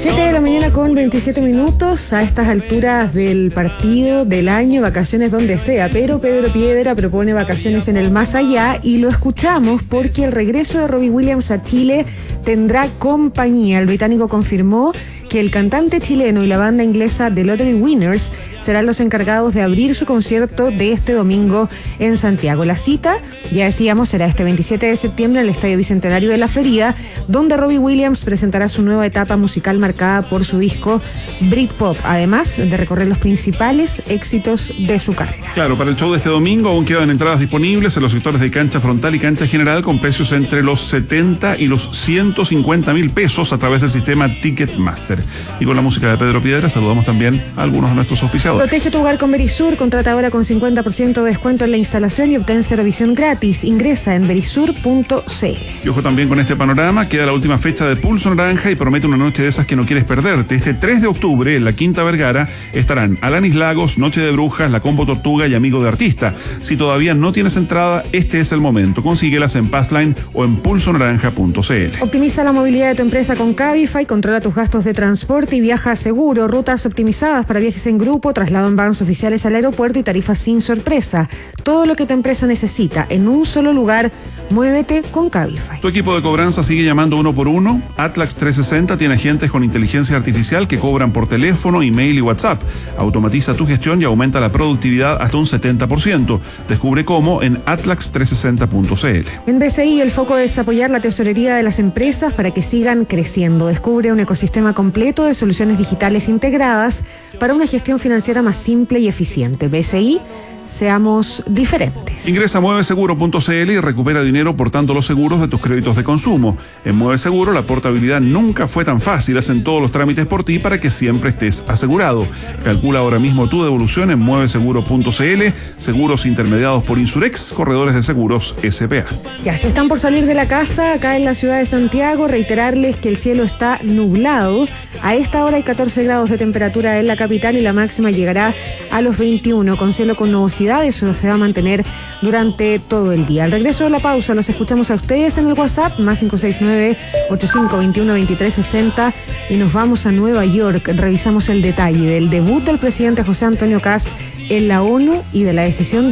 7 de la mañana con 27 minutos, a estas alturas del partido, del año, vacaciones donde sea, pero Pedro Piedra propone vacaciones en el más allá y lo escuchamos porque el regreso de Robbie Williams a Chile tendrá compañía. El británico confirmó que el cantante chileno y la banda inglesa The Lottery Winners serán los encargados de abrir su concierto de este domingo en Santiago. La cita, ya decíamos, será este 27 de septiembre en el Estadio Bicentenario de la Florida, donde Robbie Williams presentará su nueva etapa musical marcada por su disco Britpop, además de recorrer los principales éxitos de su carrera. Claro, para el show de este domingo aún quedan entradas disponibles en los sectores de cancha frontal y cancha general con precios entre los 70 y los 150.000 pesos a través del sistema Ticketmaster. Y con la música de Pedro Piedra saludamos también a algunos de nuestros auspiciadores. Protege tu hogar con Verisur, contrata ahora con 50% de descuento en la instalación y obtén Cerovisión gratis. Ingresa en verisur.cl. Y ojo también con este panorama, queda la última fecha de Pulso Naranja y promete una noche de esas que no quieres perderte. Este 3 de octubre en la Quinta Vergara estarán Alanis Lagos, Noche de Brujas, La Combo Tortuga y Amigo de Artista. Si todavía no tienes entrada, este es el momento. Consíguelas en Passline o en pulsonaranja.cl. Optimiza la movilidad de tu empresa con Cabify, controla tus gastos de transporte y viaja seguro. Rutas optimizadas para viajes en grupo, traslado en vans oficiales al aeropuerto y tarifas sin sorpresa. Todo lo que tu empresa necesita en un solo lugar. Muévete con Cabify. Tu equipo de cobranza sigue llamando uno por uno. Atlax 360 tiene agentes con inteligencia artificial que cobran por teléfono, email y WhatsApp. Automatiza tu gestión y aumenta la productividad hasta un 70%. Descubre cómo en atlax360.cl. En BCI el foco es apoyar la tesorería de las empresas para que sigan creciendo. Descubre un ecosistema completo de soluciones digitales integradas para una gestión financiera más simple y eficiente. BCI, seamos diferentes. Ingresa a mueveseguro.cl y recupera dinero portando los seguros de tus créditos de consumo. En Mueveseguro la portabilidad nunca fue tan fácil. Hacen todos los trámites por ti para que siempre estés asegurado. Calcula ahora mismo tu devolución en mueveseguro.cl. Seguros intermediados por Insurex, corredores de seguros SPA. Ya se están por salir de la casa acá en la ciudad de Santiago. Reiterarles que el cielo está nublado. A esta hora hay 14 grados de temperatura en la capital y la máxima llegará a los 21 con cielo con nubosidad. Eso se va a mantener durante todo el día. Al regreso de la pausa los escuchamos a ustedes en el WhatsApp más 569-8521-2360 y nos vamos a Nueva York. Revisamos el detalle del debut del presidente José Antonio Kast en la ONU y de la decisión de